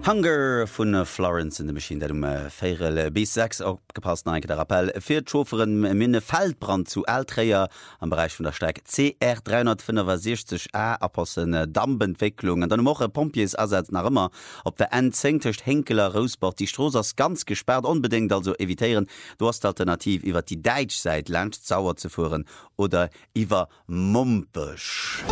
Hunger vun Florence in de Maschine, dat féiere bis 6 opgepasst enke der Appell fir d'Schoferen Minne Feldbrand zu Alträier am Bereich vun der Steig CR 365a apossen Dammbenwicklung. An dann moche Pompiers ersatz nach immer op der endzingtecht Henkeler Rosbord. Die Stroos ass ganz gesperrt, unbedingt also evitieren. Du hast alternativ iwwer die Deitsch seit Land sauer zu fuhren oder iwwer Mumpech.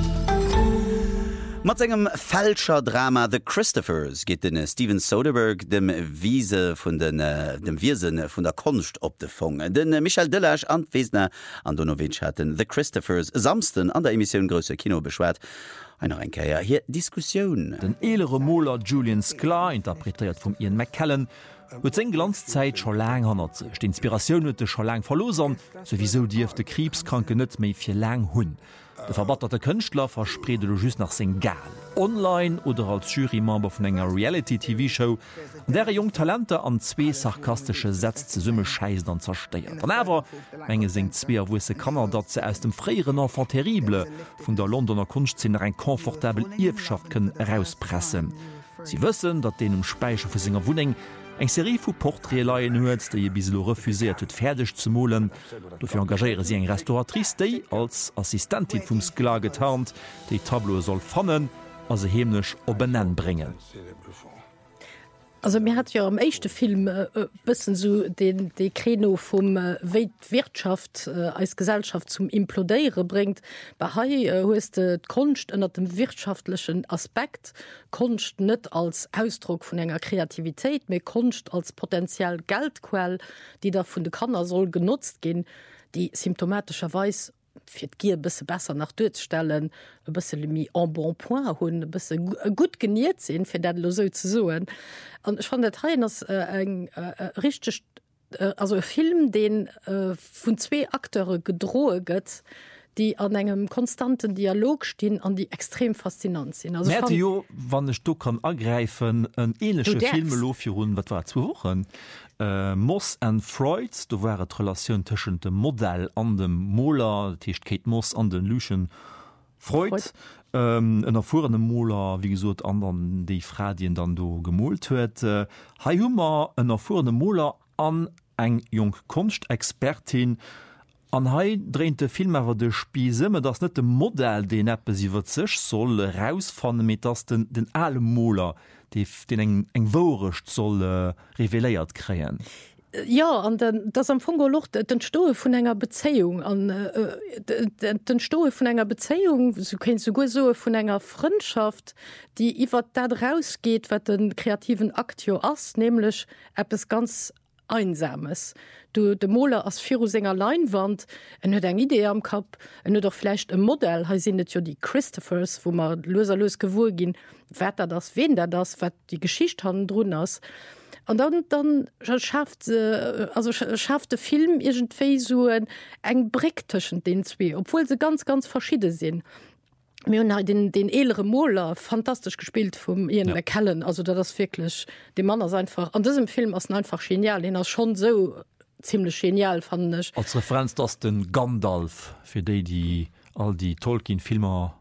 Mit engem falscher Drama The Christophers geht den Steven Soderbergh dem Wiese von dem Wirsinn von der Kunst op de Fong. Den Michael Dillach anwesender an Donowitsch hatten The Christophers samsten an der Emission Größe Kino beschwert. Einer Enkeier hier Diskussion. Den elere Moller Julian Sklar, interpretiert vom Ian McKellen, huet seg Glanzzeit scho lang hannner sech. D'Inspirationun huet scho lang verlosern, sowieso Dief de Krebskranke net méi fir lang hunn. De verbatterte Kënchtler versprede lo just nach seg Gal. Online oder als Jurymember vun enger Reality-TV-Show, der jung Talente an 2 sarkastische Sätz ze Summe scheisen an zersteiert. An awer menge seng 2 wusse Kanner, dat ze aus dem freieren Enfant terrible vun der Londoner Kunstszener ein komfortabel Irfschaft kën herauspressen. Sie wëssen, dat den Speicher vu senger Wuning eng Serie vu Porträtleien huet, déi je biselo refuséiert huet fertig zu molen. Dofir engagéiere sie eng Restauratrice déi als Assistentin vum Sklar getarnt, déi Tableau soll fannen, as se hemlech op benennen bringen. Also mir hat ja am echte Film bisssen so den Kreno vom Weltwirtschaft als Gesellschaft zum Implodeiere bringt. Bei Hai ist Kunst unter dem wirtschaftlichen Aspekt, Kunst nicht als Ausdruck von enger Kreativität, mehr Kunst als potenziell Geldquell, die da von der Kanner soll genutzt gehen, die symptomatischerweise fir Gier bisse besser nach durchstellen, bisse mi en bon point hunn bisse gut geniert sinn fir dat lo so zu soen. Und ich fand der Teil eng richtig also Film den vun 2 Akteure gedrohe gëtt, die an engem konstanten Dialog stehen, an die extrem faszinant sind. Also wann du kann ergreifen een ähnlichsche Filmelofir hun wat war 2 Wochen. Moss and Freud, du waret Relation tschen dem Modell an dem Moller, Tischcht Kate Moss an den Luchen Freud. En erfuene Moller wie gesot anderen déi Fradien dann do gemolt huet. Ha hummer en erfuene Moller an eng jung Kunstexpertin. An hai dreinte Filmwer de Spiesëmme, dats net de Modell de Appppe siwer sech soll rausfannen mit ass den alle Moller, den eng worecht soll reveléiert kreien. Ja, an das am Fungolocht den Stoe vun enger Bezeung an den Stoe vun enger Bezeung, so kenst du go so vun enger Freundschaft, die iwwer dat rausgeht, wat den kreativen Akteur ass, nämlich es ganz Einsames. Du de Moller as Firusinger Leinwand en huet eng Idee am Kap, en huet doch flecht e Modell, ha sinnet jo die Christophers, wo man loserlos gewur gin, wetter das, wen der das, wat die Geschicht han drun ass. Und dann schafft de Film irgendwei so eng Brickteschen den zwee, obwohl se ganz ganz verschiedene sinn. Den elere Moller fantastisch gespielt vom Ian McKellen, also da das wirklich dem Mann ist einfach an diesem Film ist einfach genial, den er schon so ziemlich genial fand ich. Als Referenz das den Gandalf für die all die Tolkien-Filmer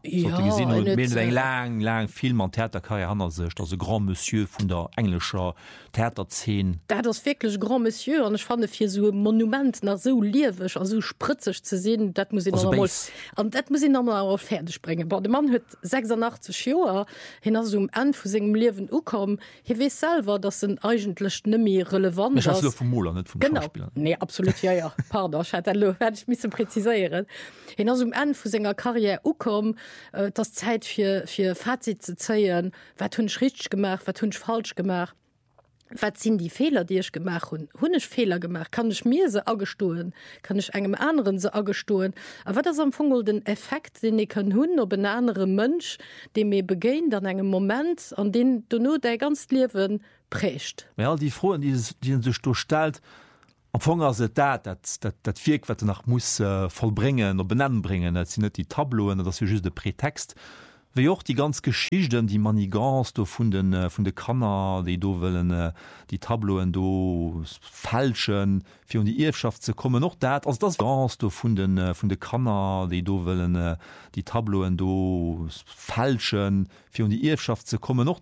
lang Film an Theaterkarriere han sech also Grand Monsieur vun der englischer Theaterzen. Da das wirklich Grand Monsieur an ich fand fir so Monument nach so liewech also spritzig zu sehen, dat muss normal fertig bringen. Der Mann huet 86 Joer hin as um an vu segem Liwen ukom. Hier wees selber dat sind eigentlich nimi relevant. Nee, absolut ja. Pardon, ich miss präzisieren. Hin um an senger Karriere ukom, das Zeit für Fazit zu zeigen, wat hunn richtig gemacht, wat hunn falsch gemacht, wat sind die Fehler, die ich gemacht hun ich Fehler gemacht, kann ich mir se agestohlen, kann ich engem anderen se agestohlen, aber das am Fungel den Effekt, den ich kann hun op een andere Mönsch, dem mir begehen an engem Moment, an den du nur der ganz Leben prächt. Ja, die Frohen, die sich durchstellt, Amfonger se dat Virk wat nach muss vollbringen oder benennen bringen, dat sind net die Tabloen, dat just de Prätext. Wie auch die ganz Geschichten, die Manigans do vun de Kanner, die do willen die Tabloen do falschen fir die Irfschaft ze kommen noch dat als das ganz do vun de Kanner, die do willen die Tabloen do falschen fir die Irfschaft ze kommen noch